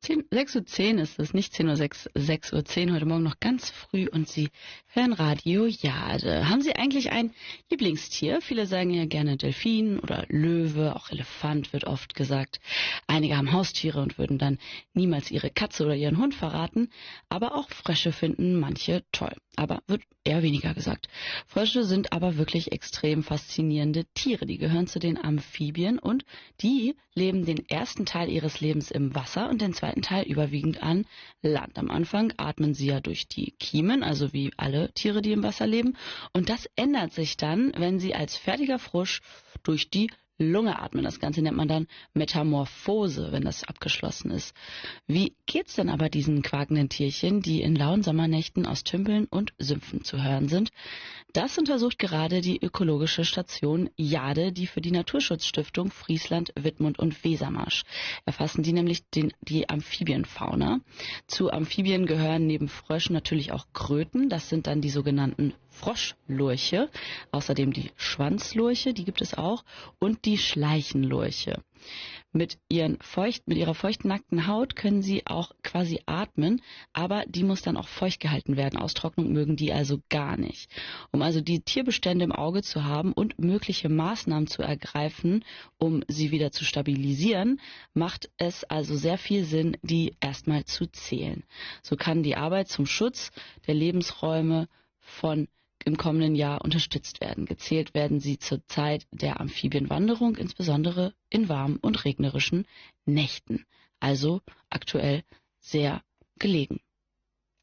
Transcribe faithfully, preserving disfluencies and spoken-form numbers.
zehn, sechs Uhr zehn ist es, nicht zehn Uhr sechs, sechs Uhr zehn, heute Morgen noch ganz früh und Sie hören Radio Jade. Haben Sie eigentlich ein Lieblingstier? Viele sagen ja gerne Delfin oder Löwe, auch Elefant wird oft gesagt. Einige haben Haustiere und würden dann niemals ihre Katze oder ihren Hund verraten, aber auch Frösche finden manche toll. Aber wird eher weniger gesagt. Frösche sind aber wirklich extrem faszinierende Tiere. Die gehören zu den Amphibien und die leben den ersten Teil ihres Lebens im Wasser und den zweiten Teil überwiegend an Land. Am Anfang atmen sie ja durch die Kiemen, also wie alle Tiere, die im Wasser leben. Und das ändert sich dann, wenn sie als fertiger Frosch durch die Lunge atmen. Das Ganze nennt man dann Metamorphose, wenn das abgeschlossen ist. Wie geht's denn aber diesen quakenden Tierchen, die in lauen Sommernächten aus Tümpeln und Sümpfen zu hören sind? Das untersucht gerade die ökologische Station Jade, die für die Naturschutzstiftung Friesland, Wittmund und Wesermarsch. Erfassen die nämlich den, die Amphibienfauna. Zu Amphibien gehören neben Fröschen natürlich auch Kröten. Das sind dann die sogenannten Froschlurche, außerdem die Schwanzlurche, die gibt es auch, und die Schleichenlurche. Mit, ihren feucht, mit ihrer feuchten, nackten Haut können sie auch quasi atmen, aber die muss dann auch feucht gehalten werden. Austrocknung mögen die also gar nicht. Um also die Tierbestände im Auge zu haben und mögliche Maßnahmen zu ergreifen, um sie wieder zu stabilisieren, macht es also sehr viel Sinn, die erstmal zu zählen. So kann die Arbeit zum Schutz der Lebensräume von im kommenden Jahr unterstützt werden. Gezählt werden sie zur Zeit der Amphibienwanderung, insbesondere in warmen und regnerischen Nächten. Also aktuell sehr gelegen.